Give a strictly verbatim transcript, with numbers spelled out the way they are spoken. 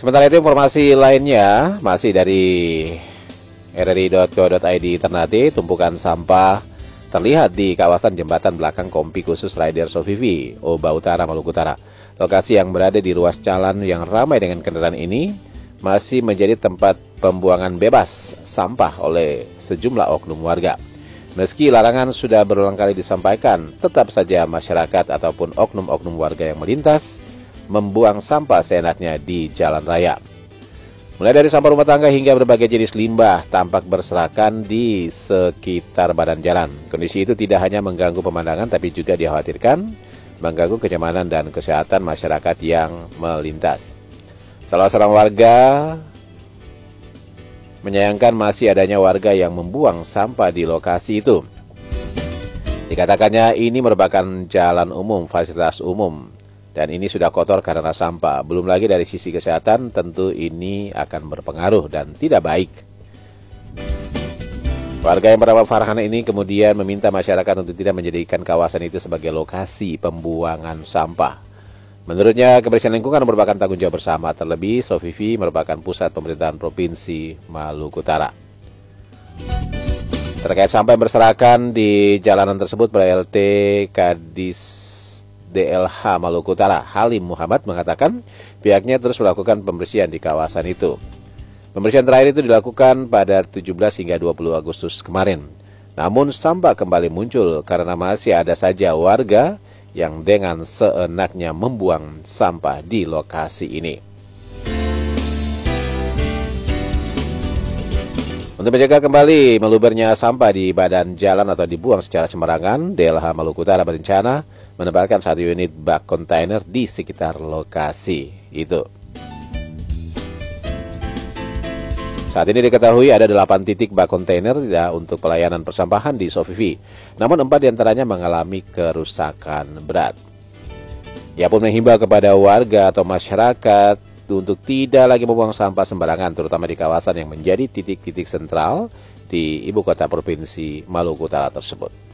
Sementara itu informasi lainnya masih dari r r i titik co titik i d Ternate, tumpukan sampah terlihat di kawasan jembatan belakang Kompi Khusus Rider Sofifi, Oba Utara, Maluku Utara. Lokasi yang berada di ruas jalan yang ramai dengan kendaraan ini masih menjadi tempat pembuangan bebas sampah oleh sejumlah oknum warga. Meski larangan sudah berulang kali disampaikan, tetap saja masyarakat ataupun oknum-oknum warga yang melintas membuang sampah seenaknya di jalan raya. Mulai dari sampah rumah tangga hingga berbagai jenis limbah tampak berserakan di sekitar badan jalan. Kondisi itu tidak hanya mengganggu pemandangan tapi juga dikhawatirkan mengganggu kenyamanan dan kesehatan masyarakat yang melintas. Salah seorang warga menyayangkan masih adanya warga yang membuang sampah di lokasi itu. Dikatakannya ini merupakan jalan umum, fasilitas umum, dan ini sudah kotor karena sampah. Belum lagi dari sisi kesehatan tentu ini akan berpengaruh dan tidak baik. Warga yang bernama Farhan ini kemudian meminta masyarakat untuk tidak menjadikan kawasan itu sebagai lokasi pembuangan sampah. Menurutnya, kebersihan lingkungan merupakan tanggung jawab bersama, terlebih Sofifi merupakan pusat pemerintahan Provinsi Maluku Utara. Terkait sampah yang berserakan di jalanan tersebut, P L T Kadis D L H Maluku Utara, Halim Muhammad, mengatakan pihaknya terus melakukan pembersihan di kawasan itu. Pembersihan terakhir itu dilakukan pada tujuh belas hingga dua puluh Agustus kemarin. Namun sampah kembali muncul karena masih ada saja warga yang dengan seenaknya membuang sampah di lokasi ini. Untuk menjaga kembali melubernya sampah di badan jalan atau dibuang secara sembarangan, D L H Maluku Utara berencana menempatkan satu unit bak kontainer di sekitar lokasi itu. Saat ini diketahui ada delapan titik bak kontainer ya, untuk pelayanan persampahan di Sofifi. Namun empat diantaranya mengalami kerusakan berat. Ia pun menghimbau kepada warga atau masyarakat untuk tidak lagi membuang sampah sembarangan, terutama di kawasan yang menjadi titik-titik sentral di ibu kota provinsi Maluku Utara tersebut.